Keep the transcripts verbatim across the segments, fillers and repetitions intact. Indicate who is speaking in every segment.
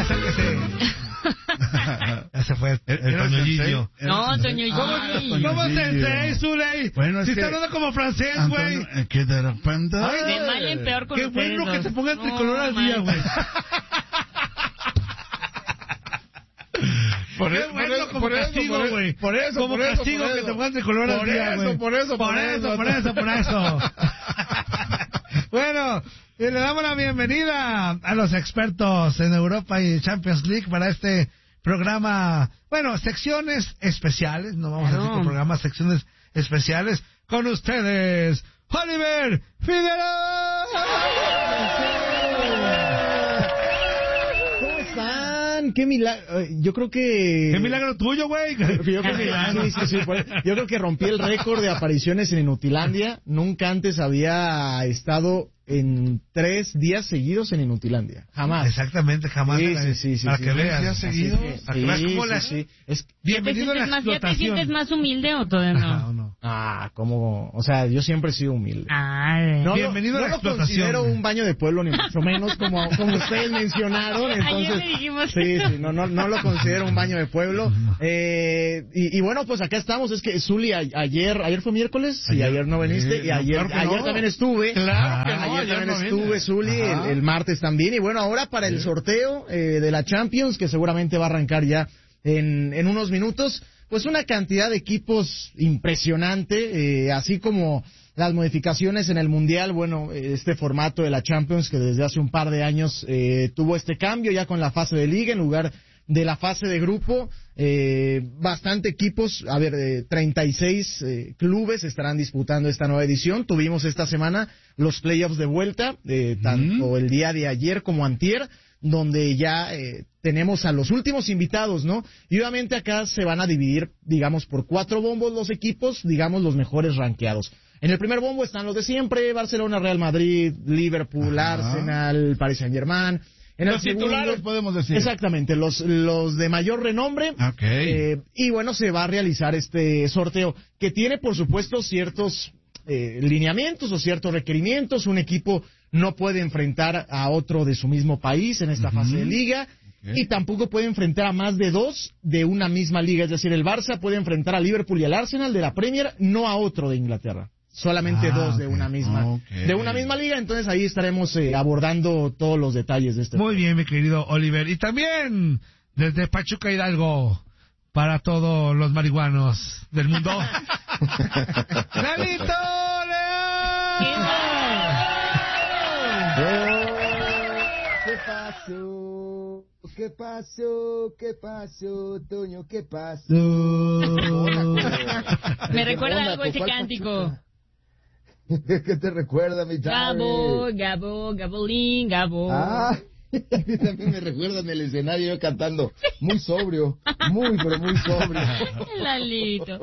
Speaker 1: Acérquese. Ese fue el, el Toñoillo.
Speaker 2: No, Toñoillo.
Speaker 1: ¿Cómo sensei, Zuley?
Speaker 3: Bueno,
Speaker 1: si
Speaker 3: es
Speaker 1: está
Speaker 3: que...
Speaker 1: hablando como francés, güey.
Speaker 3: Antonio, ¿qué de repente?
Speaker 2: Ay, de mal en peor con
Speaker 1: Qué
Speaker 2: ustedes
Speaker 1: bueno que
Speaker 2: dos.
Speaker 1: se ponga el tricolor
Speaker 2: No,
Speaker 1: al día, güey.
Speaker 3: Por
Speaker 1: Qué
Speaker 3: eso,
Speaker 1: bueno,
Speaker 3: por,
Speaker 1: como
Speaker 3: por
Speaker 1: castigo,
Speaker 3: eso,
Speaker 1: güey.
Speaker 3: por eso,
Speaker 1: como
Speaker 3: por eso,
Speaker 1: castigo
Speaker 3: por
Speaker 1: que
Speaker 3: eso.
Speaker 1: te pongan tricolor al
Speaker 3: Por
Speaker 1: día,
Speaker 3: eso,
Speaker 1: güey.
Speaker 3: por eso,
Speaker 1: por
Speaker 3: por
Speaker 1: eso,
Speaker 3: eso.
Speaker 1: por eso, por eso. Bueno, y le damos la bienvenida a los expertos en Europa y Champions League para este programa. Bueno, secciones especiales, no vamos a decir con programas, secciones especiales. Con ustedes, Oliver Figueroa.
Speaker 4: ¿Cómo están? Qué milagro. Yo creo que...
Speaker 1: Qué milagro tuyo, güey.
Speaker 4: Yo creo que, sí, sí, sí, pues, yo creo que rompí el récord de apariciones en Inutilandia. Nunca antes había estado en tres días seguidos en Inutilandia. Jamás.
Speaker 1: Exactamente, jamás.
Speaker 4: Sí, sí, sí, sí,
Speaker 1: para
Speaker 4: sí,
Speaker 1: que
Speaker 4: sí,
Speaker 1: veas.
Speaker 3: días seguidos.
Speaker 1: Para que veas cómo
Speaker 4: sí,
Speaker 1: la...
Speaker 4: sí. Es...
Speaker 1: Bienvenido a la
Speaker 2: más, ¿Ya te
Speaker 1: explotación.
Speaker 2: sientes más humilde o todavía no?
Speaker 1: Ajá, ¿o no?
Speaker 4: Ah, como... O sea, yo siempre he sido humilde.
Speaker 2: Ay.
Speaker 4: No,
Speaker 1: Bienvenido
Speaker 4: lo,
Speaker 1: a la
Speaker 4: no lo
Speaker 1: explotación.
Speaker 4: considero un baño de pueblo, ni mucho menos como, como ustedes mencionaron. Entonces,
Speaker 2: Ayer le dijimos
Speaker 4: sí,
Speaker 2: eso.
Speaker 4: sí, no, no, no lo considero un baño de pueblo. Eh, y, y bueno, pues acá estamos. Es que Zuli, a, ayer, ayer fue miércoles y
Speaker 1: Ayer.
Speaker 4: ayer no viniste.
Speaker 3: Sí,
Speaker 4: y
Speaker 3: no,
Speaker 4: ayer,
Speaker 3: claro que
Speaker 4: ayer
Speaker 3: no.
Speaker 4: también estuve.
Speaker 3: Claro que
Speaker 4: Ah,
Speaker 3: no,
Speaker 4: ayer
Speaker 3: ayer
Speaker 4: también
Speaker 3: no
Speaker 4: estuve,
Speaker 3: vine.
Speaker 4: Zuli,
Speaker 3: Ajá.
Speaker 4: el, el martes también. Y bueno, ahora para el sorteo eh, de la Champions, que seguramente va a arrancar ya en, en unos minutos, pues una cantidad de equipos impresionante, eh, así como las modificaciones en el Mundial. Bueno, este formato de la Champions que desde hace un par de años eh, tuvo este cambio ya con la fase de liga en lugar de la fase de grupo. Eh, bastante equipos, a ver, eh, treinta y seis eh, clubes estarán disputando esta nueva edición. Tuvimos esta semana los playoffs de vuelta, eh, tanto mm. el día de ayer como antier, donde ya eh, tenemos a los últimos invitados, ¿no? Y obviamente acá se van a dividir, digamos, por cuatro bombos los equipos, digamos, los mejores rankeados. En el primer bombo están los de siempre: Barcelona, Real Madrid, Liverpool, Ajá. Arsenal, Paris Saint-Germain. En
Speaker 3: los
Speaker 4: el segundo,
Speaker 3: titulares, podemos decir.
Speaker 4: Exactamente, los, los de mayor renombre.
Speaker 3: Okay.
Speaker 4: Eh, y bueno, se va a realizar este sorteo, que tiene, por supuesto, ciertos eh, lineamientos o ciertos requerimientos. Un equipo no puede enfrentar a otro de su mismo país en esta uh-huh. fase de liga. Okay. Y tampoco puede enfrentar a más de dos de una misma liga. Es decir, el Barça puede enfrentar a Liverpool y al Arsenal de la Premier, no a otro de Inglaterra. Solamente ah, dos okay. de una misma okay. de una misma liga. Entonces ahí estaremos eh, abordando todos los detalles de este
Speaker 1: Muy bien, mi querido Oliver. Y también desde Pachuca Hidalgo, para todos los marihuanos del mundo, ¡Lalito León!
Speaker 5: ¿Qué pasó? ¿Qué pasó? ¿Qué pasó, Toño? ¿Qué pasó?
Speaker 2: Me recuerda algo ese cántico.
Speaker 5: ¿Qué te recuerda, mi chavo?
Speaker 2: Gabo, Gabo, Gabolín, Gabo.
Speaker 5: Ah, a mí también me recuerda en el escenario yo cantando. Muy sobrio, muy, pero muy sobrio.
Speaker 2: Lalito.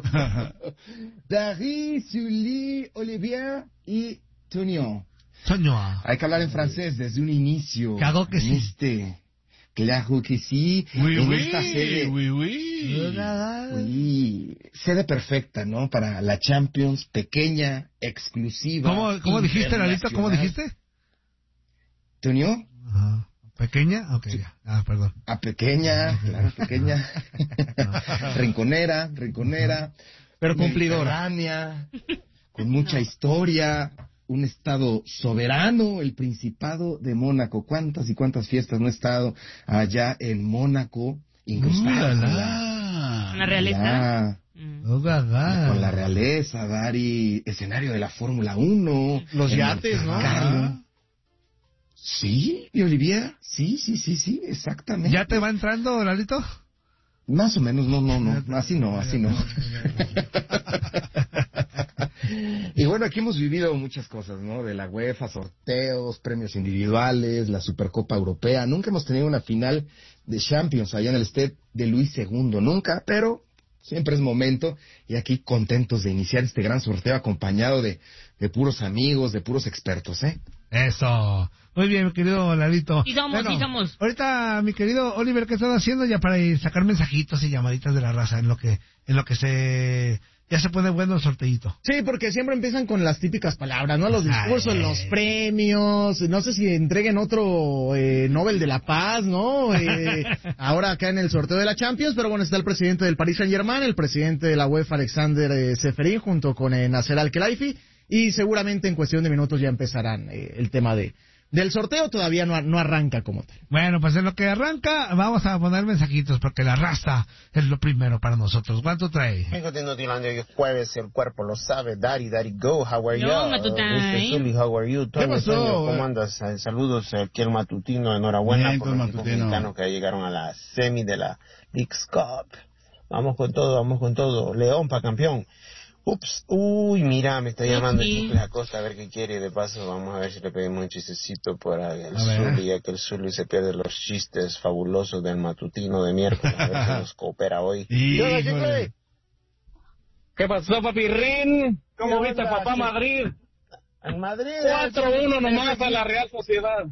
Speaker 5: Dari, Sully, Olivier y Toño.
Speaker 1: Toño.
Speaker 5: Hay que hablar en francés desde un inicio.
Speaker 1: Claro que sí.
Speaker 5: Este... Claro que sí.
Speaker 3: Oui,
Speaker 5: en
Speaker 3: oui,
Speaker 5: esta sede,
Speaker 3: oui, oui.
Speaker 5: oui, sede perfecta, ¿no? Para la Champions, pequeña, exclusiva.
Speaker 1: ¿Cómo, cómo dijiste, Lalito? ¿Cómo dijiste?
Speaker 5: ¿Toño?
Speaker 1: Ajá. ¿Pequeña? Ok, ya. Ah, perdón.
Speaker 5: A pequeña, claro, pequeña. rinconera, rinconera.
Speaker 4: Pero cumplidora.
Speaker 5: Con mucha historia. Un estado soberano, el Principado de Mónaco. ¿Cuántas y cuántas fiestas no he estado allá en Mónaco? Incrustadas.
Speaker 2: ¿En la realeza?
Speaker 1: Mm. Oh, gaga.
Speaker 5: Con la realeza, Dari. Escenario de la Fórmula uno.
Speaker 4: Los yates, ¿no?
Speaker 5: Carlos. Sí, y Olivia. Sí, sí, sí, sí, exactamente.
Speaker 1: ¿Ya te va entrando, Lalito?
Speaker 5: Más o menos, no, no, no. Así no, así no. Y bueno, aquí hemos vivido muchas cosas, ¿no? De la UEFA, sorteos, premios individuales, la Supercopa Europea. Nunca hemos tenido una final de Champions allá en el Stade de Luis segundo. Nunca, pero siempre es momento. Y aquí contentos de iniciar este gran sorteo acompañado de, de puros amigos, de puros expertos, ¿eh?
Speaker 1: Eso. Muy bien, mi querido Lalito.
Speaker 2: Y somos,
Speaker 1: bueno,
Speaker 2: y somos.
Speaker 1: Ahorita, mi querido Oliver, ¿qué estás haciendo ya para ir sacar mensajitos y llamaditas de la raza en lo que en lo que se ya se pone bueno el sorteíto.
Speaker 4: Sí, porque siempre empiezan con las típicas palabras, ¿no? Los discursos, Ay. los premios, no sé si entreguen otro eh, Nobel de la Paz, ¿no? Eh, ahora acá en el sorteo de la Champions, pero bueno, está el presidente del Paris Saint-Germain, el presidente de la UEFA, Alexander eh, Seferin, junto con eh, Nasser Al-Khelaifi, y seguramente en cuestión de minutos ya empezarán eh, el tema de... Del sorteo todavía no, no arranca como tal.
Speaker 1: Bueno, pues en lo que arranca, vamos a poner mensajitos, porque la raza es lo primero para nosotros. ¿Cuánto trae?
Speaker 6: Vengo de Notilandia, hoy jueves, el cuerpo lo sabe. Daddy, Daddy, go, how are you?
Speaker 2: No, Matutay.
Speaker 6: mister Zully, how are you?
Speaker 3: ¿Qué pasó?
Speaker 6: Toño, ¿cómo andas? Eh, Saludos aquí el Matutino, enhorabuena
Speaker 3: Bien,
Speaker 6: por los equipos mexicanos que llegaron a la semi de la Leagues Cup. Vamos con todo, vamos con todo. León para campeón. Ups, uy, mira, me está llamando
Speaker 2: Sí.
Speaker 6: Chicles Acosta a ver qué quiere. De paso, vamos a ver si le pedimos un chistecito para el
Speaker 1: A ver.
Speaker 6: Zully, ya que el Zully se pierde los chistes fabulosos del matutino de miércoles. A ver si nos coopera hoy. ¿Qué onda, Chicle?
Speaker 7: ¿Qué pasó, papi Rin? ¿Cómo
Speaker 6: ¿Qué
Speaker 7: viste,
Speaker 6: onda,
Speaker 7: papá
Speaker 6: aquí?
Speaker 7: Madrid?
Speaker 6: En Madrid.
Speaker 7: cuatro uno nomás a la Real Sociedad.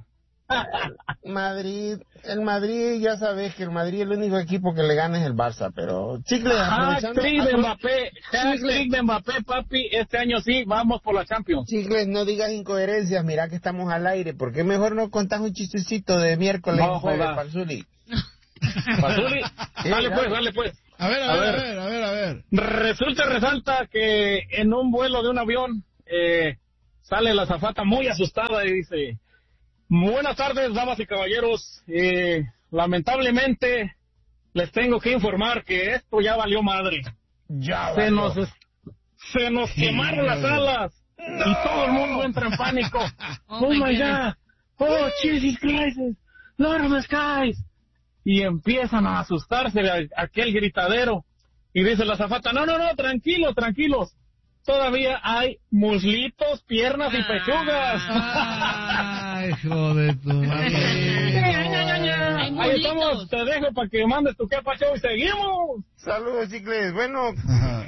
Speaker 6: Madrid, el Madrid, ya sabes que el Madrid el único equipo que le gana es el Barça, pero Chicle, aprovechando...
Speaker 7: Hat-trick de Mbappé, hat-trick de Mbappé, papi, este año sí, vamos por la Champions.
Speaker 6: Chicles, no digas incoherencias, mira que estamos al aire, ¿por qué mejor no contás un chistecito de miércoles
Speaker 7: No,
Speaker 6: y jueves
Speaker 7: joda.
Speaker 6: para el Zuli?
Speaker 7: Pazuli, dale pues, dale pues.
Speaker 3: A ver, a,
Speaker 7: A
Speaker 3: ver,
Speaker 7: ver.
Speaker 3: a ver, a ver, a ver.
Speaker 7: Resulta y resalta que en un vuelo de un avión eh, sale la azafata muy asustada y dice: buenas tardes, damas y caballeros. Eh, lamentablemente les tengo que informar que esto ya valió madre.
Speaker 6: Ya
Speaker 7: Se nos, se nos quemaron las alas y todo el mundo entra en pánico.
Speaker 2: Oh,
Speaker 7: Oh
Speaker 2: my
Speaker 7: my
Speaker 2: goodness.
Speaker 7: God. Oh, Jesus Christ. Lord of the skies. Y empiezan a asustarse de aquel gritadero. Y dice la azafata: no, no, no, tranquilos, tranquilos. Todavía hay muslitos, piernas y pechugas.
Speaker 1: Ay, hijo de tu madre.
Speaker 2: Hay
Speaker 7: Ahí estamos,
Speaker 2: muslitos.
Speaker 7: te dejo para que mandes tu capa show y seguimos.
Speaker 6: Saludos, Chicles, bueno...
Speaker 3: Ajá.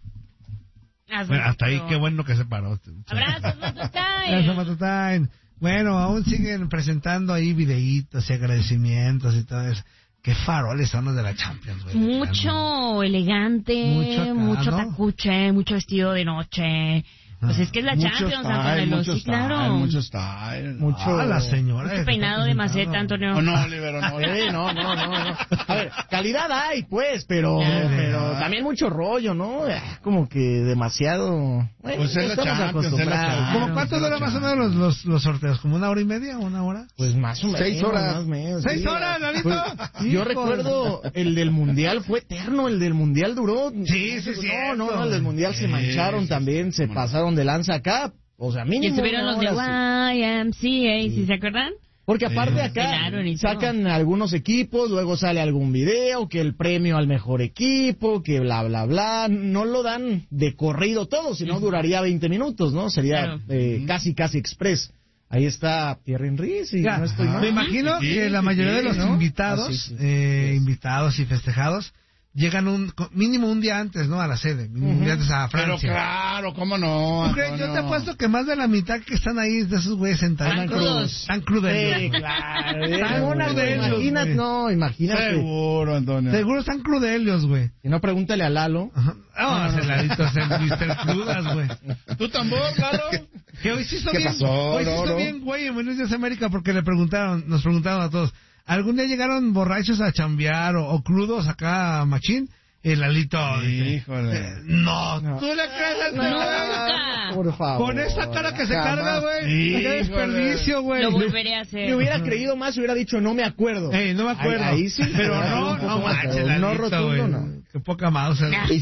Speaker 1: Bueno, hasta ahí, qué bueno que se paró.
Speaker 2: Abrazos, Matutay.
Speaker 1: Eso, Matutine. Bueno, aún siguen presentando ahí videitos y agradecimientos y todo eso. Qué faroles son los de la Champions, güey.
Speaker 2: Mucho elegante,
Speaker 1: Mucho acá,
Speaker 2: mucho
Speaker 1: ¿no?
Speaker 2: tacuche, mucho vestido de noche. Pues es que es la
Speaker 3: Mucho
Speaker 2: Champions,
Speaker 3: style,
Speaker 2: Antonio,
Speaker 3: mucho
Speaker 2: sí,
Speaker 3: style,
Speaker 2: claro.
Speaker 3: mucho style.
Speaker 4: Mucho-
Speaker 1: Ah, la señora.
Speaker 2: Mucho peinado de maceta, Antonio.
Speaker 3: Oh, no, Oliver, no,
Speaker 4: Sí,
Speaker 3: Oliver.
Speaker 4: no, no, no, no. A ver, calidad hay, pues, pero,
Speaker 2: Ya.
Speaker 4: pero también mucho rollo, ¿no? Ah, Como que demasiado. Bueno,
Speaker 3: Pues es la
Speaker 4: estamos
Speaker 3: Champions, es la
Speaker 4: acostumbrados.
Speaker 3: Champions.
Speaker 1: ¿Cómo cuánto dura más o menos los, los, los sorteos? ¿Como una hora y media o una hora?
Speaker 4: Pues más o menos.
Speaker 5: Seis horas.
Speaker 4: más o menos,
Speaker 1: ¿Seis
Speaker 4: sí.
Speaker 1: horas, Lalito?
Speaker 4: Pues,
Speaker 1: Hijo
Speaker 4: yo
Speaker 1: de-
Speaker 4: recuerdo el del Mundial, fue eterno, el del Mundial duró.
Speaker 1: Sí, sí,
Speaker 4: no,
Speaker 1: cierto.
Speaker 4: no, no, el del Mundial se
Speaker 3: Sí,
Speaker 4: mancharon
Speaker 3: sí,
Speaker 4: también,
Speaker 3: sí,
Speaker 4: se
Speaker 3: bueno.
Speaker 4: pasaron de lanza acá. O sea,
Speaker 2: Y
Speaker 4: mínimo.
Speaker 2: estuvieron
Speaker 4: una
Speaker 2: los de
Speaker 4: hora, sí.
Speaker 2: Y M C A, ¿sí se acuerdan?
Speaker 4: Porque aparte
Speaker 3: Sí.
Speaker 4: acá
Speaker 2: Bailaron y todo.
Speaker 4: sacan algunos equipos, luego sale algún video, que el premio al mejor equipo, que bla, bla, bla. No lo dan de corrido todo, si no duraría veinte minutos, ¿no? Sería
Speaker 2: Claro.
Speaker 4: eh, casi, casi express. Ahí está Thierry Henry, si
Speaker 1: Ya,
Speaker 4: no estoy
Speaker 1: me
Speaker 4: mal.
Speaker 1: imagino
Speaker 3: Sí,
Speaker 1: que la
Speaker 3: sí,
Speaker 1: mayoría
Speaker 3: sí,
Speaker 1: de los
Speaker 3: ¿no?
Speaker 1: invitados,
Speaker 4: Ah, sí, sí.
Speaker 1: eh, invitados y festejados, llegan un mínimo un día antes, ¿no? A la sede, mínimo un día antes a
Speaker 3: Pero
Speaker 1: Francia.
Speaker 3: claro, ¿cómo no?
Speaker 1: ¿Tú crees? Yo
Speaker 3: Antonio?
Speaker 1: te apuesto que más de la mitad que están ahí es de esos güeyes sentados.
Speaker 2: Están crudos.
Speaker 1: Están crudos.
Speaker 4: Sí, claro.
Speaker 1: Están
Speaker 4: Están una, güey,
Speaker 1: crudelios,
Speaker 4: imagínate,
Speaker 1: güey.
Speaker 4: no, imagínate.
Speaker 3: Seguro, Antonio.
Speaker 1: Seguro están crudelios, güey.
Speaker 4: Si no, pregúntale a Lalo.
Speaker 1: Ajá. Ah, no, Lalito es el mister Crudas, güey.
Speaker 3: ¿Tú tambor, claro?
Speaker 1: Que hoy sí hizo
Speaker 3: ¿Qué
Speaker 1: bien,
Speaker 3: pasó?
Speaker 1: hoy sí
Speaker 3: No,
Speaker 1: hizo
Speaker 3: no.
Speaker 1: bien, güey, en Buenos Días América, porque le preguntaron, nos preguntaron a todos, ¿algún día llegaron borrachos a chambear o, o crudos acá a Machín? El Lalito. dice,
Speaker 3: Híjole.
Speaker 1: eh, no,
Speaker 4: No.
Speaker 1: ¿tú le crees al
Speaker 2: Nunca.
Speaker 4: Por favor.
Speaker 1: Con esa cara que se
Speaker 4: Jamás.
Speaker 1: carga, güey.
Speaker 3: Híjole.
Speaker 1: Qué desperdicio, güey.
Speaker 2: Lo volveré a
Speaker 4: Si
Speaker 2: hacer.
Speaker 4: hubiera creído más, hubiera dicho, no me acuerdo.
Speaker 1: Ey, no me acuerdo.
Speaker 4: Ahí, ahí sí.
Speaker 1: Pero
Speaker 4: hubiera sido
Speaker 1: no,
Speaker 4: un poco
Speaker 1: no
Speaker 4: más,
Speaker 1: manches,
Speaker 4: pero
Speaker 1: Lalito,
Speaker 4: no rotundo,
Speaker 1: güey.
Speaker 4: no.
Speaker 1: Qué poca mouse.
Speaker 5: Y,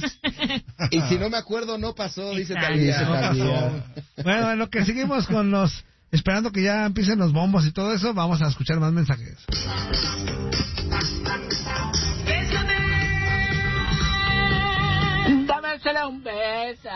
Speaker 5: y si no me acuerdo, no pasó, dice
Speaker 2: Exacto.
Speaker 5: Talía.
Speaker 1: No pasó. Bueno, en lo que seguimos con los... Esperando que ya empiecen los bombos y todo eso, vamos a escuchar más mensajes.
Speaker 8: Dámesela un beso.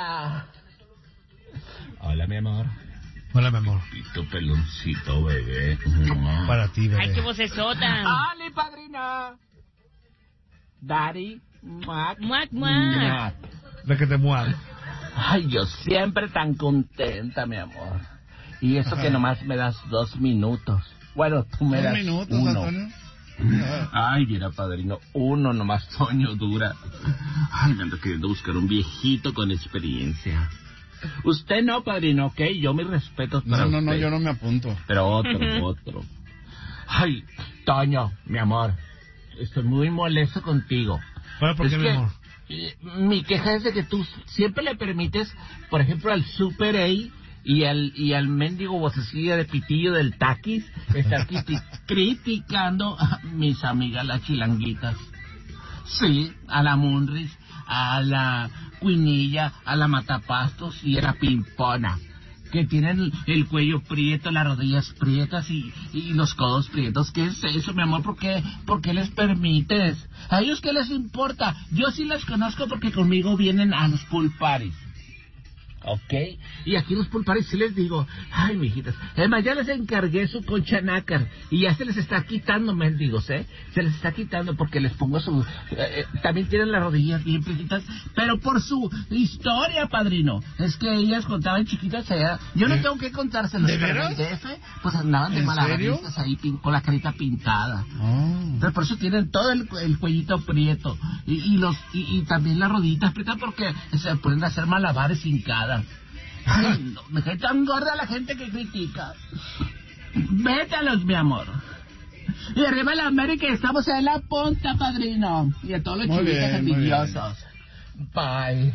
Speaker 8: Hola, mi amor.
Speaker 1: Hola, mi amor.
Speaker 8: Pito peloncito, bebé.
Speaker 1: Para ti, bebé.
Speaker 2: Ay, qué vocesota.
Speaker 8: ¡Ali, padrina! Daddy, Mac.
Speaker 2: Muac, muac.
Speaker 8: Mac.
Speaker 1: De que te muevan.
Speaker 8: Ay, yo siempre tan contenta, mi amor. Y eso que nomás me das dos minutos. Bueno, tú me
Speaker 3: Dos
Speaker 8: das
Speaker 3: minutos,
Speaker 8: uno.
Speaker 3: Antonio.
Speaker 8: Ay, mira, padrino, uno nomás, Toño, dura. Ay, me ando queriendo buscar un viejito con experiencia. Usted no, padrino, ¿ok? Yo mis respetos para
Speaker 3: No, no,
Speaker 8: usted.
Speaker 3: no, yo no me apunto.
Speaker 8: Pero otro, otro. Ay, Toño, mi amor, estoy muy molesto contigo.
Speaker 1: Bueno, ¿por qué,
Speaker 8: Es
Speaker 1: mi
Speaker 8: que,
Speaker 1: amor?
Speaker 8: eh, mi queja es de que tú siempre le permites, por ejemplo, al Super A y al y al mendigo vocecilla de pitillo del taquis estar criti- criticando a mis amigas las chilanguitas. Sí, a la Munris, a la Cuinilla, a la Matapastos y a la Pimpona, que tienen el cuello prieto, las rodillas prietas y, y los codos prietos. ¿Qué es eso, mi amor? ¿Por qué, ¿Por qué les permites? ¿A ellos qué les importa? Yo sí las conozco porque conmigo vienen a los pool parties. ¿Ok? Y aquí los pool parties sí les digo, ay, mijitas, además ya les encargué su concha nácar y ya se les está quitando, mendigos, ¿eh? Se les está quitando porque les pongo su... Eh, eh, también tienen las rodillas bien prietitas, pero por su historia, padrino. Es que ellas contaban chiquitas allá. Yo no tengo que contárselos.
Speaker 3: ¿De
Speaker 8: pero
Speaker 3: veras?
Speaker 8: en el D F, pues andaban de
Speaker 3: ¿En
Speaker 8: malabaristas ahí pin- con la carita pintada.
Speaker 3: Oh.
Speaker 8: Entonces, por eso tienen todo el, el cuellito prieto y, y los y, y también las rodillitas prietas porque se pueden hacer malabares hincadas. Ay, no, me cae tan gorda la gente que critica. Vétalos, mi amor. Y arriba la América, estamos en la punta, padrino. Y a todos los
Speaker 3: Muy
Speaker 8: chiquitos
Speaker 3: bien, muy
Speaker 8: envidiosos. Bye.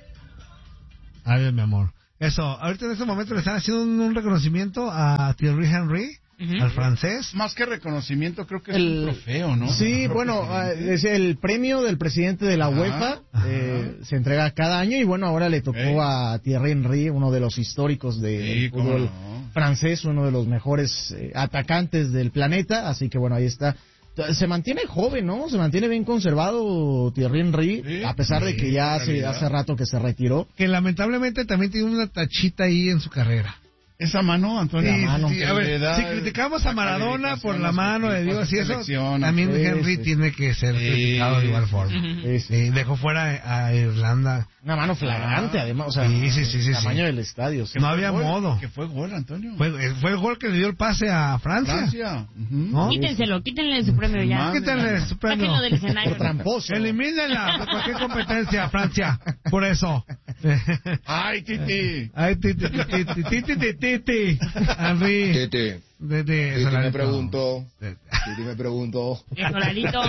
Speaker 1: Adiós, mi amor. Eso, ahorita en este momento le están haciendo un, un reconocimiento a Thierry Henry,
Speaker 2: Ujú.
Speaker 1: al francés.
Speaker 3: Más que reconocimiento, creo que es
Speaker 4: El-
Speaker 3: un trofeo, ¿no?
Speaker 4: Sí,
Speaker 3: Creo
Speaker 4: bueno,
Speaker 3: que sí.
Speaker 4: eh, es el premio del presidente de la
Speaker 3: Ajá,
Speaker 4: UEFA,
Speaker 1: ajá.
Speaker 4: eh, se entrega cada año y bueno, ahora le tocó
Speaker 3: Ey.
Speaker 4: a Thierry Henry, uno de los históricos de-
Speaker 3: Sí,
Speaker 4: del
Speaker 3: cómo
Speaker 4: fútbol
Speaker 3: no.
Speaker 4: francés, uno de los mejores eh, atacantes del planeta, así que bueno, ahí está. Se mantiene joven, ¿no? Se mantiene bien conservado Thierry Henry,
Speaker 3: Sí,
Speaker 4: a pesar de
Speaker 3: sí,
Speaker 4: que ya
Speaker 3: en
Speaker 4: hace,
Speaker 3: realidad.
Speaker 4: hace rato que se retiró.
Speaker 1: Que lamentablemente también tiene una tachita ahí en su carrera.
Speaker 3: Esa mano, Antonio.
Speaker 1: Sí,
Speaker 3: la mano
Speaker 1: sí, sí.
Speaker 3: que
Speaker 1: A ver,
Speaker 3: le da
Speaker 1: si criticamos a
Speaker 3: la
Speaker 1: Maradona por
Speaker 3: calificación
Speaker 1: la
Speaker 3: a su
Speaker 1: mano de
Speaker 3: equipo, a
Speaker 1: Dios
Speaker 3: su
Speaker 1: y eso,
Speaker 3: selección,
Speaker 1: también
Speaker 4: sí,
Speaker 1: Henry
Speaker 4: sí.
Speaker 1: tiene que ser
Speaker 3: Sí.
Speaker 1: criticado de igual forma.
Speaker 2: Ujú.
Speaker 4: Sí, sí.
Speaker 1: Sí, dejó fuera a Irlanda.
Speaker 4: Una mano flagrante,
Speaker 3: Ah.
Speaker 4: además, o sea,
Speaker 1: Sí, sí, sí, sí,
Speaker 4: el tamaño
Speaker 1: sí.
Speaker 4: del estadio. sí.
Speaker 1: No había
Speaker 3: Gol,
Speaker 1: modo.
Speaker 3: Que fue gol, Antonio.
Speaker 1: Fue, fue el gol que le dio el pase a Francia.
Speaker 3: Francia. Ujú.
Speaker 1: ¿No?
Speaker 2: Quítenselo, quítenle su premio ya.
Speaker 3: Madre.
Speaker 1: Quítenle su premio.
Speaker 2: Sáquenlo del escenario.
Speaker 4: Por tramposo.
Speaker 1: Elimínenla de cualquier competencia, Francia. Por eso.
Speaker 3: Ay, Titi.
Speaker 1: Ay, titi, titi, titi, titi, titi. Henry.
Speaker 5: Tete,
Speaker 1: De, de,
Speaker 5: Tete
Speaker 1: Solarito.
Speaker 5: me preguntó,
Speaker 1: De-
Speaker 5: Tete me preguntó.
Speaker 2: El Solarito.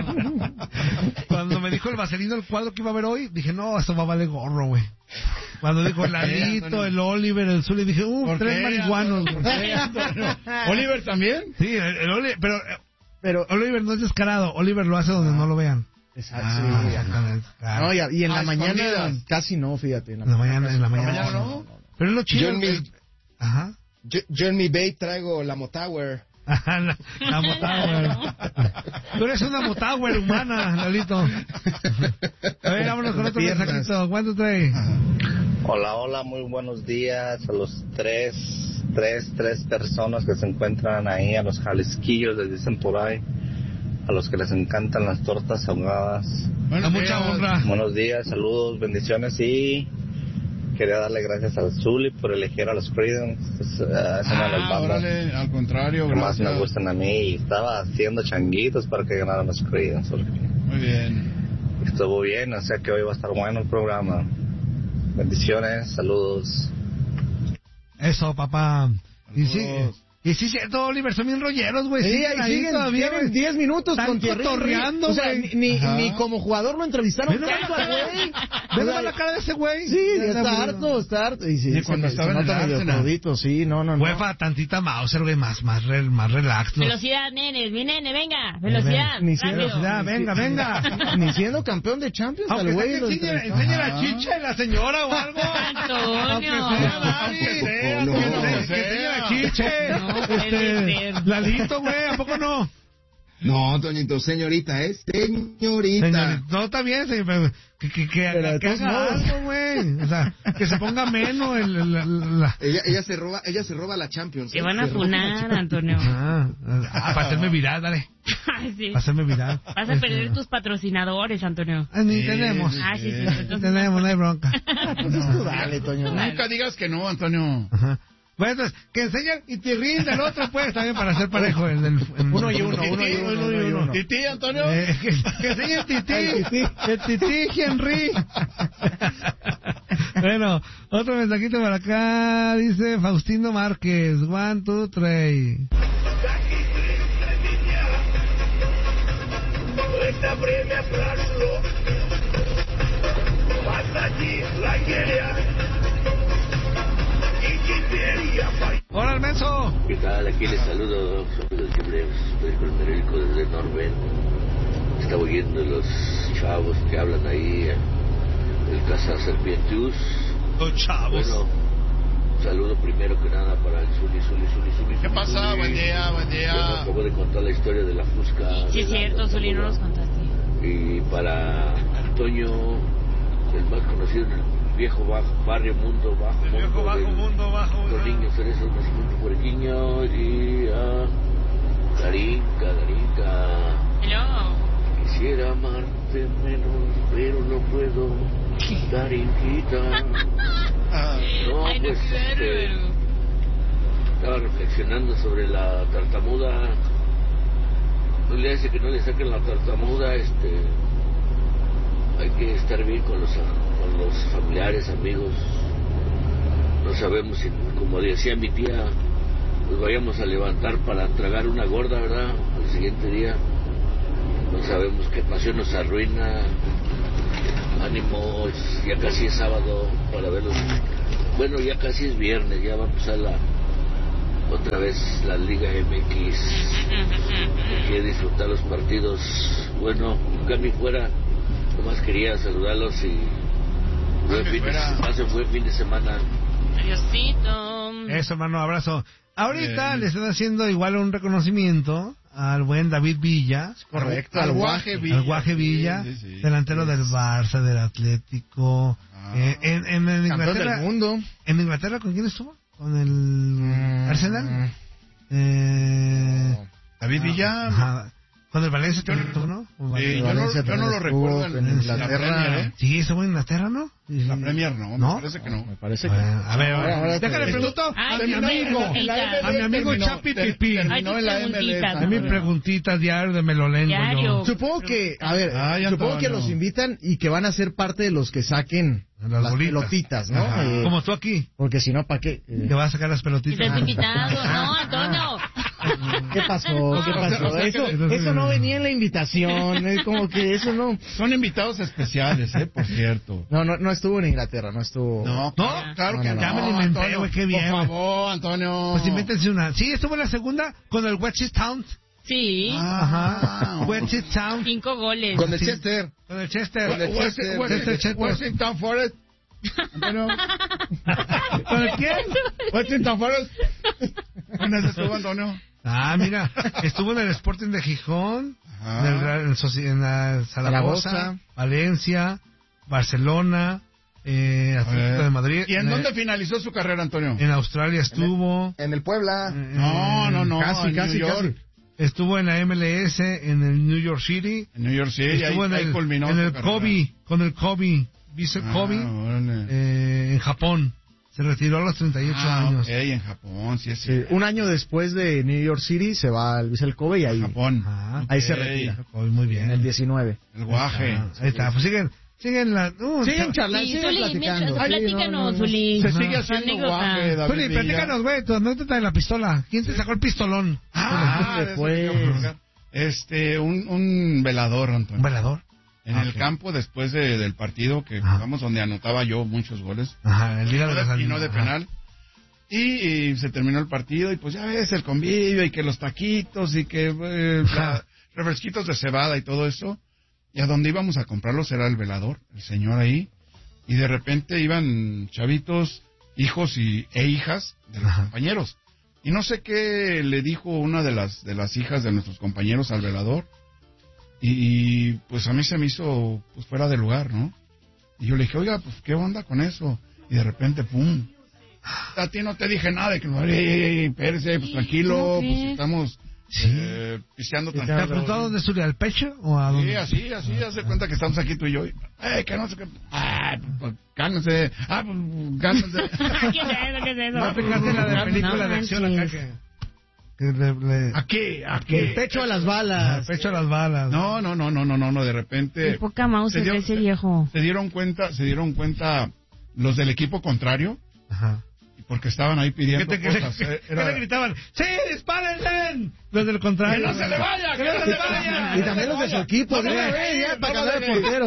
Speaker 1: Cuando me dijo el vaselino el cuadro que iba a ver hoy, dije, no, esto va a valer gorro, güey. Cuando dijo el Lalito, el Oliver, el Zuli, dije, uh,
Speaker 3: ¿Por
Speaker 1: tres
Speaker 3: qué,
Speaker 1: marihuanos.
Speaker 3: Antonio?
Speaker 1: güey.
Speaker 3: ¿Por qué, Antonio? ¿Oliver también?
Speaker 1: Sí, el, el Oliver, pero eh,
Speaker 4: Pero,
Speaker 1: Oliver no es descarado, Oliver lo hace donde no lo vean.
Speaker 4: exacto,
Speaker 1: Ah,
Speaker 4: sí.
Speaker 1: exactamente. claro.
Speaker 4: No, y, a- y en
Speaker 3: A
Speaker 4: la mañana
Speaker 3: escondidas.
Speaker 4: casi no, fíjate.
Speaker 1: En la mañana, en la mañana.
Speaker 3: mañana no?
Speaker 1: Pero es lo chido.
Speaker 5: Yo en mi,
Speaker 1: es- Ajá.
Speaker 5: yo, yo en mi vape traigo la Motower.
Speaker 1: Ajá, la, la Motower. Tú eres una Motower humana, Lalito. A ver, vámonos con otro
Speaker 4: Piernas.
Speaker 1: mensajito. ¿Cuánto trae?
Speaker 9: Hola, hola, muy buenos días a los tres, tres, tres personas que se encuentran ahí, a los jalisquillos, les dicen por ahí, a los que les encantan las tortas ahogadas.
Speaker 1: A
Speaker 3: Buenos
Speaker 1: mucha
Speaker 3: días.
Speaker 1: honra.
Speaker 9: Buenos días, saludos, bendiciones y quería darle gracias al Zuli por elegir a los Creedence. Es, es una de las
Speaker 3: Ah,
Speaker 9: bandas
Speaker 3: órale, al contrario,
Speaker 9: que más
Speaker 3: gracias.
Speaker 9: me gustan a mí y estaba haciendo changuitos para que ganaran los Creedence. porque
Speaker 3: Muy bien.
Speaker 9: Estuvo bien, o sea que hoy va a estar bueno el programa. Bendiciones, saludos.
Speaker 1: Eso, papá. Y sí,
Speaker 3: Saludos.
Speaker 1: y sí, cierto, Oliver, son bien rolleros, güey.
Speaker 4: Sí,
Speaker 1: siguen
Speaker 4: ahí siguen,
Speaker 1: todavía,
Speaker 4: tienen
Speaker 1: güey.
Speaker 4: diez minutos
Speaker 1: Están
Speaker 4: con Thierry Henry.
Speaker 1: cotorreando,
Speaker 4: O sea,
Speaker 1: güey.
Speaker 4: ni, ni,
Speaker 3: Ajá.
Speaker 4: ni como jugador lo entrevistaron
Speaker 1: Ve nomás
Speaker 4: tanto
Speaker 1: la
Speaker 4: al
Speaker 1: cara-
Speaker 4: güey.
Speaker 1: Ve
Speaker 4: O sea,
Speaker 1: nomás la cara de ese güey.
Speaker 4: Sí,
Speaker 1: Ya
Speaker 4: está
Speaker 1: está
Speaker 4: harto, está harto. Y, sí,
Speaker 3: Y
Speaker 4: se-
Speaker 3: cuando
Speaker 4: se
Speaker 3: estaba en
Speaker 4: nota
Speaker 3: el
Speaker 4: medio
Speaker 3: Arsenal.
Speaker 4: crudito, sí, no, no, no.
Speaker 1: UEFA, tantita Mauser, güey, más, más, re- más relax. ¿no?
Speaker 2: Velocidad, nenes, mi nene, venga. Velocidad,
Speaker 4: Ni
Speaker 2: rápido.
Speaker 1: Velocidad, venga, venga.
Speaker 4: Ni siendo campeón de Champions,
Speaker 1: Aunque
Speaker 4: al
Speaker 1: sea
Speaker 4: güey
Speaker 1: que
Speaker 4: lo
Speaker 1: enseñe,
Speaker 4: entrevistaron.
Speaker 1: enseñe la
Speaker 3: Ajá.
Speaker 1: chicha de la señora o algo.
Speaker 2: Antonio.
Speaker 1: Aunque sea, David.
Speaker 5: Aunque sea,
Speaker 1: Que
Speaker 5: no,
Speaker 1: enseñe-
Speaker 3: no
Speaker 1: que enseñe la
Speaker 3: sea.
Speaker 1: chiche.
Speaker 2: No puede
Speaker 1: Este,
Speaker 2: ser.
Speaker 1: Lalito, güey, ¿a poco no?
Speaker 5: No, Toñito, señorita, ¿eh? Señorita.
Speaker 1: Señorita, no, está bien, señor, pero que, que, que,
Speaker 4: Pero de
Speaker 1: que
Speaker 4: todos
Speaker 1: haga
Speaker 4: modos.
Speaker 1: algo, güey. O sea, que se ponga menos el, el- el- la...
Speaker 5: Ella, ella se roba, ella se roba la Champions.
Speaker 2: Te
Speaker 5: ¿eh?
Speaker 2: van a
Speaker 5: Se roba la
Speaker 2: funar,
Speaker 5: Champions.
Speaker 2: Antonio.
Speaker 1: Ah, ah, para hacerme viral, dale.
Speaker 2: Ay, sí.
Speaker 1: Para hacerme viral.
Speaker 2: Vas a perder tus patrocinadores, Antonio.
Speaker 1: Ah, ni
Speaker 3: Sí,
Speaker 1: tenemos.
Speaker 3: sí,
Speaker 2: Ah, sí, sí.
Speaker 3: sí.
Speaker 1: Ni
Speaker 2: entonces-
Speaker 1: tenemos, no hay bronca.
Speaker 4: Pues es tú dale, Toño.
Speaker 3: Nunca digas que no, Antonio.
Speaker 1: Ajá. Bueno, entonces, que enseñen y tirrín del otro, pues, también para hacer parejo. En el, en
Speaker 4: uno y uno, uno y uno, uno y uno.
Speaker 3: ¿Tití, Antonio?
Speaker 1: Eh, que, que enseñe el tití. El tití, el tití, Henry. Bueno, otro mensajito para acá. Dice Faustino Márquez. One, two, three. Hola, Almenso.
Speaker 10: ¿Qué tal? Aquí les saludo. Soy el siempre estoy con Federico desde Norben. Estaba oyendo los chavos que hablan ahí, el Casa Serpientus.
Speaker 1: Los chavos.
Speaker 10: Bueno, saludo primero que nada para el Zuli, Zuli, Zuli, Zuli.
Speaker 3: ¿Qué pasa? Buen día, buen
Speaker 10: Bueno,
Speaker 3: día.
Speaker 10: acabo de contar la historia de la Fusca.
Speaker 2: Sí, es cierto, Zuli, no nos contaste.
Speaker 10: Y para Antonio, el más conocido en el viejo bajo, barrio Mundo Bajo.
Speaker 1: El viejo
Speaker 10: Mundo
Speaker 1: bajo,
Speaker 10: del-
Speaker 1: mundo bajo.
Speaker 10: Los niños cerezos, nacimiento puerquiño y a Darinka, Darinka.
Speaker 2: Hello.
Speaker 10: Quisiera amarte menos, pero no puedo. Darinquita. No,
Speaker 2: Ay, no,
Speaker 10: pues
Speaker 2: qué
Speaker 10: este,
Speaker 2: bárbaro.
Speaker 10: estaba reflexionando sobre la tartamuda. No le hace que no le saquen la tartamuda, este, hay que estar bien con los con los familiares, amigos. No sabemos si, como decía mi tía, nos vayamos a levantar para tragar una gorda, ¿verdad? Al siguiente día. No sabemos qué pasión nos arruina. Ánimo, es- ya casi es sábado para verlos. Bueno, ya casi es viernes, ya va a empezar la otra vez la Liga M X. Hay que disfrutar los partidos. Bueno, nunca ni fuera. Nomás quería saludarlos y buen fin de, pasen buen fin de semana.
Speaker 2: Adiosito.
Speaker 1: Eso, hermano, abrazo. Ahorita le están haciendo igual un reconocimiento al buen David Villa.
Speaker 4: Correcto,
Speaker 3: Al
Speaker 4: al
Speaker 3: Guaje
Speaker 4: Guaje.
Speaker 3: Villa.
Speaker 1: Al Guaje Villa,
Speaker 3: Sí, sí, sí.
Speaker 1: delantero del Barça, del Atlético.
Speaker 3: Ah.
Speaker 1: Eh, en, en, en
Speaker 4: Campeón
Speaker 1: Inglaterra,
Speaker 4: del mundo.
Speaker 1: ¿En Inglaterra con quién estuvo? ¿Con el
Speaker 4: Mm.
Speaker 1: Arsenal? Eh,
Speaker 3: David Villa.
Speaker 1: ajá. ¿Con el Valencia también estuvo, no? ¿O
Speaker 3: Sí, yo,
Speaker 4: Valencia
Speaker 3: no, yo no lo
Speaker 4: también
Speaker 3: recuerdo
Speaker 4: estuvo
Speaker 3: en,
Speaker 4: en
Speaker 3: la
Speaker 4: Inglaterra.
Speaker 3: Premier, ¿eh?
Speaker 1: Sí, estuvo en Inglaterra, ¿no? Y-
Speaker 3: La Premier no,
Speaker 1: ¿No?
Speaker 3: me parece que no.
Speaker 4: Me parece que...
Speaker 1: Bueno, a ver,
Speaker 4: Ahora, ahora te-
Speaker 1: déjale pregunto
Speaker 2: Ay,
Speaker 1: a mi
Speaker 2: qué
Speaker 1: amigo,
Speaker 2: preguntita.
Speaker 1: a mi amigo
Speaker 3: Terminó-
Speaker 1: Chapi
Speaker 3: ter-
Speaker 1: Pipí.
Speaker 3: terminó
Speaker 2: Ay, tus
Speaker 3: en la M L S.
Speaker 2: preguntitas,
Speaker 1: A mi
Speaker 2: ¿no?
Speaker 1: preguntita diario de Melolengo.
Speaker 2: Diario.
Speaker 4: Supongo que, a ver,
Speaker 3: Ay,
Speaker 4: supongo que
Speaker 3: Antonio.
Speaker 4: los invitan y que van a ser parte de los que saquen
Speaker 1: Las
Speaker 4: las,
Speaker 1: bolitas.
Speaker 4: pelotitas, ¿no?
Speaker 1: Ajá.
Speaker 4: Eh,
Speaker 1: Como tú aquí,
Speaker 4: porque si no, ¿para qué? Eh,
Speaker 1: que vas a sacar las pelotitas.
Speaker 2: Estás invitado. No, Antonio.
Speaker 4: ¿Qué pasó? ¿Qué
Speaker 3: O sea,
Speaker 4: pasó?
Speaker 3: o sea,
Speaker 4: Eso,
Speaker 1: que-
Speaker 4: eso no venía en la invitación, es como que eso no...
Speaker 3: Son invitados especiales, ¿eh? Por cierto.
Speaker 4: No, no, no estuvo en Inglaterra, no estuvo...
Speaker 3: No,
Speaker 1: ¿No?
Speaker 3: claro
Speaker 4: No,
Speaker 3: que
Speaker 4: no,
Speaker 3: no.
Speaker 1: ya me lo inventé,
Speaker 3: Antonio,
Speaker 1: güey, qué bien,
Speaker 3: Por
Speaker 1: güey.
Speaker 3: favor, Antonio.
Speaker 1: Pues invéntense una. Sí, estuvo en la segunda con el West Town.
Speaker 2: Sí.
Speaker 1: Ajá.
Speaker 3: Ah,
Speaker 1: West Town.
Speaker 2: Cinco goles.
Speaker 5: Con el
Speaker 1: Sí.
Speaker 5: Chester.
Speaker 1: Con el Chester.
Speaker 5: Con el Chester.
Speaker 3: Washington-
Speaker 1: Chester Chetos.
Speaker 3: Washington Forest. Antonio.
Speaker 1: ¿Con el quién?
Speaker 3: Washington Forest. ¿Dónde estuvo, Antonio?
Speaker 1: Ah, mira, estuvo en el Sporting de Gijón,
Speaker 3: Ajá.
Speaker 1: en, el, Real- en Soci- en la Zaragoza,
Speaker 4: Zaragoza.
Speaker 1: Valencia, Barcelona, eh, Atlético de Madrid.
Speaker 3: ¿Y en
Speaker 1: eh,
Speaker 3: dónde finalizó su carrera, Antonio?
Speaker 1: En Australia estuvo.
Speaker 5: En el Puebla.
Speaker 1: eh,
Speaker 3: No, no, no.
Speaker 4: Casi,
Speaker 3: en
Speaker 4: casi,
Speaker 3: New York.
Speaker 1: Estuvo en la M L S, en el New York City.
Speaker 3: En New York City. Ahí,
Speaker 1: estuvo en
Speaker 3: ahí
Speaker 1: el,
Speaker 3: culminó
Speaker 1: en
Speaker 3: su
Speaker 1: el
Speaker 3: carrera.
Speaker 1: Kobe, con el Kobe, Vissel
Speaker 3: Ah,
Speaker 1: Kobe,
Speaker 3: órale.
Speaker 1: eh, en Japón. Se retiró a los treinta y ocho
Speaker 3: Ah,
Speaker 1: años.
Speaker 3: ok, en Japón, sí es
Speaker 4: Sí, un año después de New York City se va al Vissel Kobe y ahí,
Speaker 3: Japón.
Speaker 1: Ah,
Speaker 4: ahí se
Speaker 3: Ok.
Speaker 4: retira,
Speaker 1: Kobe, muy bien.
Speaker 4: en el diecinueve.
Speaker 3: El guaje.
Speaker 1: Ah, ahí está, pues siguen, siguen la... Uh,
Speaker 4: Siguen
Speaker 1: cha-
Speaker 4: charlando,
Speaker 2: Sí,
Speaker 4: siguen
Speaker 2: Zuli,
Speaker 4: platicando.
Speaker 2: mientras-
Speaker 4: Sí,
Speaker 2: platícanos,
Speaker 4: no, no, no.
Speaker 2: Zuli.
Speaker 3: Se sigue
Speaker 2: Tu
Speaker 3: haciendo
Speaker 2: anécdota.
Speaker 3: guaje, David
Speaker 1: Zuli,
Speaker 3: Villa.
Speaker 1: platícanos, güey, tu anécdota de la pistola. ¿Quién te sacó el pistolón?
Speaker 3: Ah,
Speaker 4: ¿Qué
Speaker 3: de eso
Speaker 4: fue?
Speaker 3: te iba a platicar. Este, un, un velador, Antonio.
Speaker 1: ¿Un velador?
Speaker 3: En
Speaker 1: Ah,
Speaker 3: el
Speaker 1: ok.
Speaker 3: campo después de, del partido que
Speaker 1: Ajá.
Speaker 3: jugamos donde anotaba yo muchos goles.
Speaker 1: Ajá, el
Speaker 3: Y
Speaker 1: día
Speaker 3: no
Speaker 1: de las
Speaker 3: de, y no de
Speaker 1: Ajá.
Speaker 3: penal. Y, y se terminó el partido y pues ya ves el convivio y que los taquitos y que eh, la- refresquitos de cebada y todo eso. Y a donde íbamos a comprarlos era el velador, el señor ahí. Y de repente iban chavitos, hijos y, e hijas de los
Speaker 1: Ajá.
Speaker 3: compañeros. Y no sé qué le dijo una de las, de las hijas de nuestros compañeros al velador. Y, y, pues a mí se me hizo pues fuera de lugar, ¿no? Y yo le dije, oiga, pues qué onda con eso. Y de repente, pum. A ti no te dije nada de que no, ey, ey, ey, espérese, pues tranquilo,
Speaker 2: ¿Cómo
Speaker 3: pues
Speaker 2: crees?
Speaker 3: estamos,
Speaker 1: Sí.
Speaker 3: Eh, pisteando
Speaker 1: ¿Te
Speaker 3: tranquilo.
Speaker 1: apuntó a dónde subir, al pecho o a dónde?
Speaker 3: Sí, así, así, hace cuenta que estamos aquí tú y yo. Y, eh, que no sé qué. Ah, pues, cálmense. Ah, pues, cálmense.
Speaker 2: ¿Qué es eso? ¿Qué es eso?
Speaker 1: No aplicaste la de
Speaker 2: No
Speaker 1: película de acción acá
Speaker 2: manches.
Speaker 1: que... que le, le-
Speaker 3: Aquí, aquí.
Speaker 4: El pecho a las balas.
Speaker 1: al pecho a las balas.
Speaker 3: No, no, no, no, no, no, no, de repente.
Speaker 2: Qué poca mouse
Speaker 3: se
Speaker 2: es
Speaker 3: dio-
Speaker 2: ese viejo.
Speaker 3: Se dieron cuenta, se dieron cuenta los del equipo contrario,
Speaker 1: Ajá.
Speaker 3: porque estaban ahí
Speaker 1: ¿Qué,
Speaker 3: pidiendo
Speaker 1: te, qué, le-
Speaker 3: cosas. eh,
Speaker 1: qué
Speaker 3: era-
Speaker 1: le gritaban? ¡Sí, dispárenle! Los del contrario.
Speaker 3: ¡Que no se le vaya! ¡Que no se le vaya!
Speaker 4: Y también los de su equipo,
Speaker 3: No
Speaker 4: de
Speaker 3: lo
Speaker 4: una
Speaker 3: dejes
Speaker 4: vez,
Speaker 3: ir,
Speaker 4: ya,
Speaker 3: no
Speaker 4: para
Speaker 3: lo
Speaker 4: cambiar de
Speaker 3: dejes ir.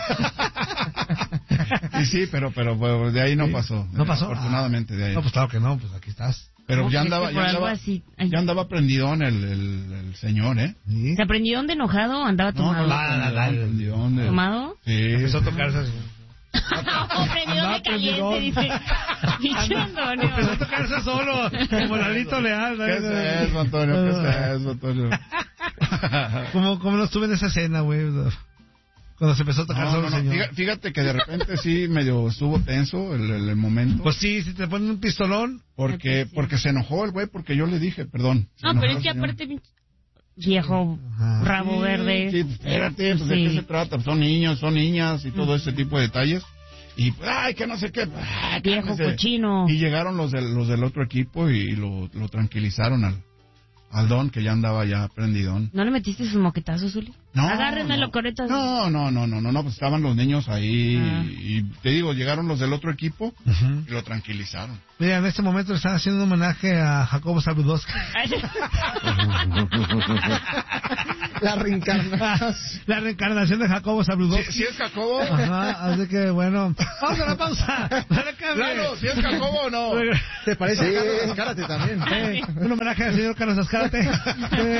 Speaker 4: portero.
Speaker 3: Y sí, pero, pero, pero de ahí no
Speaker 1: Sí.
Speaker 3: pasó.
Speaker 1: ¿No pasó?
Speaker 3: Afortunadamente de ahí.
Speaker 1: No, pues claro que no, pues aquí estás.
Speaker 3: Pero
Speaker 2: No,
Speaker 3: ya
Speaker 2: es que
Speaker 3: andaba,
Speaker 2: por
Speaker 3: ya
Speaker 2: algo
Speaker 3: andaba,
Speaker 2: así- ay.
Speaker 3: ya andaba prendidón el, el, el señor, ¿eh?
Speaker 1: ¿Sí?
Speaker 2: ¿Se aprendió de enojado o andaba
Speaker 3: No,
Speaker 2: tomado?
Speaker 3: no,
Speaker 1: la, la, la.
Speaker 3: prendidón de-
Speaker 2: ¿Tomado?
Speaker 3: Sí.
Speaker 1: Empezó a tocarse así.
Speaker 2: O prendido
Speaker 1: Andaba
Speaker 2: de caliente,
Speaker 1: prendidón.
Speaker 2: dice. Pinche Antonio.
Speaker 1: Empezó a tocarse solo, como Lalito Leal. ¿no?
Speaker 3: ¿Qué es eso, Antonio? ¿Qué es eso, Antonio?
Speaker 1: Como, como no estuve en esa escena, güey. Cuando se empezó a tocar
Speaker 3: No,
Speaker 1: solo
Speaker 3: no,
Speaker 1: el
Speaker 3: no,
Speaker 1: señor.
Speaker 3: fíjate- Fíjate que de repente sí medio estuvo tenso el, el, el momento.
Speaker 1: Pues sí, si te ponen un pistolón.
Speaker 3: Porque, porque se enojó el güey, porque yo le dije, perdón. se
Speaker 2: No,
Speaker 3: enojó
Speaker 2: pero es
Speaker 3: el
Speaker 2: que
Speaker 3: señor.
Speaker 2: aparte, pinche viejo
Speaker 1: Ajá.
Speaker 2: rabo
Speaker 3: Sí,
Speaker 2: verde.
Speaker 3: sí, espérate, pues, ¿de
Speaker 2: Sí.
Speaker 3: qué se trata? Son niños, son niñas y todo ese tipo de detalles. Y, pues, ay, que no sé qué. ay,
Speaker 2: Viejo
Speaker 3: cálmese.
Speaker 2: cochino.
Speaker 3: Y llegaron los del, los del otro equipo y lo, lo tranquilizaron al, al don, que ya andaba ya prendidón.
Speaker 2: ¿No le metiste sus moquetazos, Zuli?
Speaker 3: No,
Speaker 2: Agárrenmelo,
Speaker 3: no.
Speaker 2: coretas.
Speaker 3: No, no, no, no, no, no, pues estaban los niños ahí
Speaker 2: Ah.
Speaker 3: y te digo, llegaron los del otro equipo
Speaker 1: Ujú.
Speaker 3: y lo tranquilizaron.
Speaker 1: Mira, en este momento le están haciendo un homenaje a Jacobo Zabludowski.
Speaker 4: La reencarnación.
Speaker 1: La reencarnación de Jacobo Zabludowski.
Speaker 3: Si, si es Jacobo,
Speaker 1: Ajá, así que bueno. Vamos a la pausa. Dale, cambio.
Speaker 3: claro, si es Jacobo o no.
Speaker 4: ¿Te parece a Carlos Azcárate también?
Speaker 1: Eh, un homenaje al señor Carlos Azcárate. Eh,